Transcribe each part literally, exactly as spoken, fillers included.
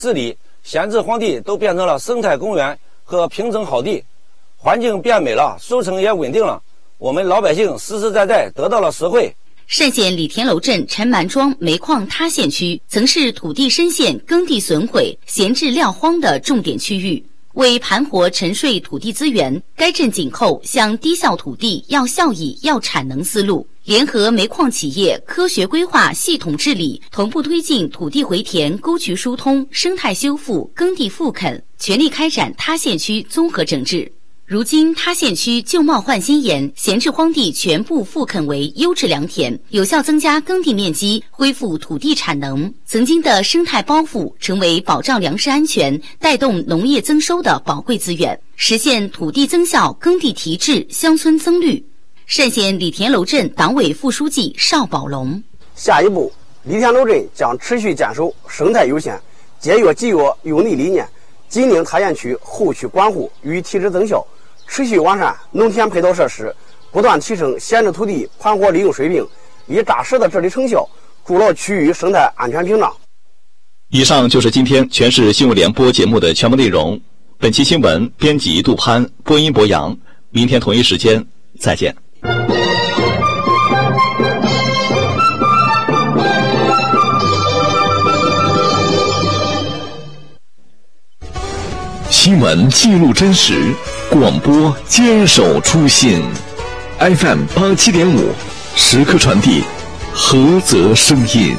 治理，闲置荒地都变成了生态公园和平整好地，环境变美了，收成也稳定了，我们老百姓实实在在得到了实惠。 单县李田楼镇陈蛮庄煤矿塌陷区曾是土地深陷耕地损毁、闲置撂荒的重点区域。为盘活沉睡土地资源，该镇紧扣向低效土地要效益、要产能思路，联合煤矿企业科学规划、系统治理，同步推进土地回填、沟渠疏通、生态修复、耕地复垦，全力开展塌陷区综合整治。如今塌陷区旧貌换新颜，闲置荒地全部复垦为优质良田，有效增加耕地面积，恢复土地产能。曾经的生态包袱成为保障粮食安全、带动农业增收的宝贵资源，实现土地增效、耕地提质、乡村增绿。单县李田楼镇党委副书记邵宝龙： 下一步，李田楼镇将持续坚守生态优先、节约节约用地理念，紧盯塌陷区后续管护与提质增效，持续完善农田配套设施，不断提升闲置土地盘活利用水平，以扎实的治理成效，筑牢区域生态安全屏障。 以上就是今天全市新闻联播节目的全部内容。本期新闻编辑杜潘，播音博洋。明天同一时间再见。 新闻记录真实，广播坚守初心。F M 八七点五，时刻传递菏泽声音。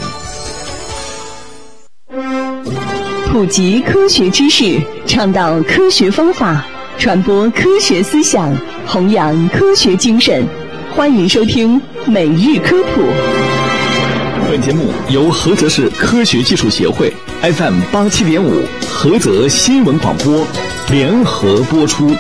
普及科学知识，倡导科学方法，传播科学思想，弘扬科学精神。欢迎收听每日科普。 本节目由菏泽市科学技术协会 F M 八七点五菏泽新闻广播联合播出。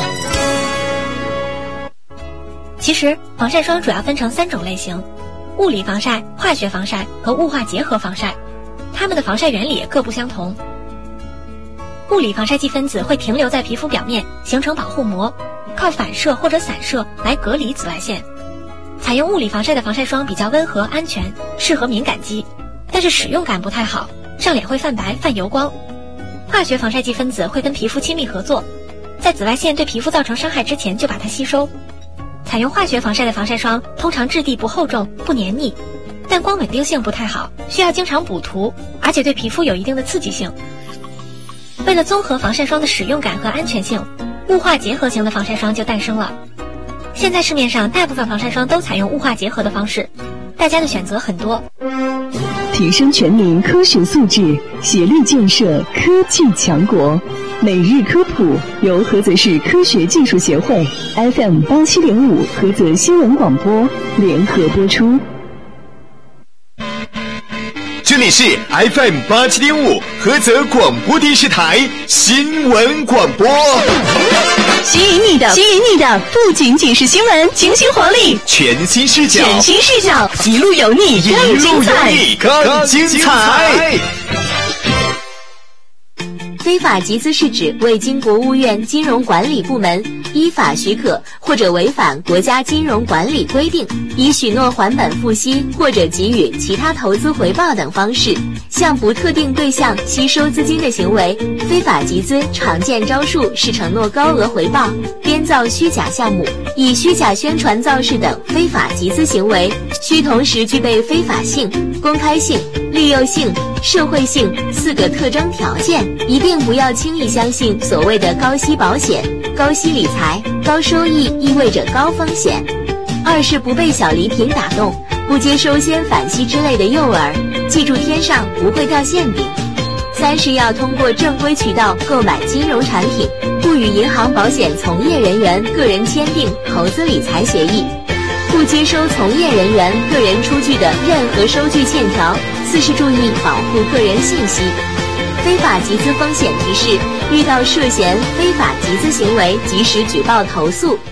其实防晒霜主要分成三种类型：物理防晒、化学防晒和雾化结合防晒。它们的防晒原理各不相同。物理防晒剂分子会停留在皮肤表面，形成保护膜，靠反射或者散射来隔离紫外线。采用物理防晒的防晒霜比较温和安全，适合敏感肌，但是使用感不太好，上脸会泛白泛油光。化学防晒剂分子会跟皮肤亲密合作，在紫外线对皮肤造成伤害之前就把它吸收。采用化学防晒的防晒霜通常质地不厚重不黏腻，但光稳定性不太好，需要经常补涂，而且对皮肤有一定的刺激性。为了综合防晒霜的使用感和安全性，雾化结合型的防晒霜就诞生了。现在市面上大部分防晒霜都采用雾化结合的方式，大家的选择很多。 提升全民科学素质，协力建设科技强国。每日科普由菏泽市科学技术协会 F M 八七点五菏泽新闻广播联合播出。 这里是 F M 八七点五菏泽广播电视台新闻广播。 吸引你的，吸引你的不仅仅是新闻，清新活力， 全新视角， 全新视角，一路有你， 一路有你，更精彩。 非法集资是指未经国务院金融管理部门依法许可或者违反国家金融管理规定，以许诺还本付息或者给予其他投资回报等方式，向不特定对象吸收资金的行为。非法集资常见招数是承诺高额回报、编造虚假项目、以虚假宣传造势等非法集资行为，需同时具备非法性、公开性、利诱性、社会性四个特征条件，一定不要轻易相信所谓的高息保险、高息理财，高收益意味着高风险。二是不被小礼品打动，不接收先返息之类的诱饵，记住天上不会掉馅饼。三是要通过正规渠道购买金融产品，不与银行保险从业人员个人签订投资理财协议，不接收从业人员个人出具的任何收据欠条。四是注意保护个人信息。非法集资风险提示：遇到涉嫌非法集资行为，及时举报投诉。